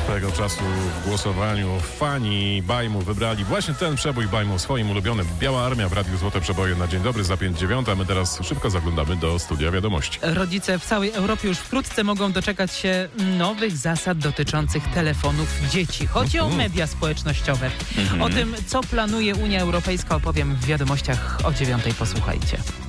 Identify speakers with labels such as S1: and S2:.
S1: Swego czasu w głosowaniu fani Bajmu wybrali właśnie ten przebój Bajmu swoim ulubionym. Biała Armia w Radiu Złote Przeboje na dzień dobry za 5:09, a my teraz szybko zaglądamy do studia wiadomości.
S2: Rodzice w całej Europie już wkrótce mogą doczekać się nowych zasad dotyczących telefonów dzieci. Chodzi o media społecznościowe. O tym, co planuje Unia Europejska, opowiem w wiadomościach o 9:00. Posłuchajcie.